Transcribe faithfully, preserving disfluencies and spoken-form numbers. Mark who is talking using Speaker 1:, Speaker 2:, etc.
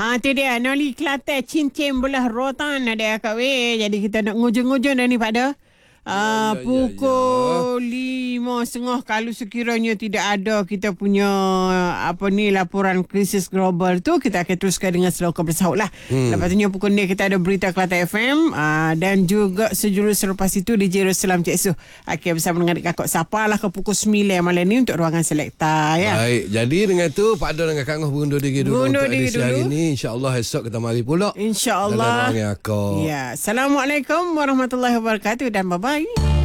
Speaker 1: Ha, tu dia. Noli Kelantan, cincin belah rotan ada Kak Weh. Jadi kita nak ngujung-ngujung dah ni pada Uh,
Speaker 2: ya, ya,
Speaker 1: pukul
Speaker 2: ya.
Speaker 1: lima setengah kalau sekiranya tidak ada kita punya apa ni laporan krisis global tu, kita akan teruskan dengan Selokan Bersahut lah. hmm. Lepas tu pukul ni kita ada berita Kelantan F M, uh, dan juga sejurus selepas itu D J Ruslam Cik Su akan bersama dengan adik kakak Sapa lah ke pukul sembilan malam ni untuk ruangan selekta ya.
Speaker 2: Baik, jadi dengan tu Pak Don dengan Kak Ngoh berundur diri dulu
Speaker 1: Berundur
Speaker 2: untuk edisi hari ni. InsyaAllah esok kita mari pula.
Speaker 1: InsyaAllah.
Speaker 2: Ya.
Speaker 1: Assalamualaikum warahmatullahi wabarakatuh dan bye-bye.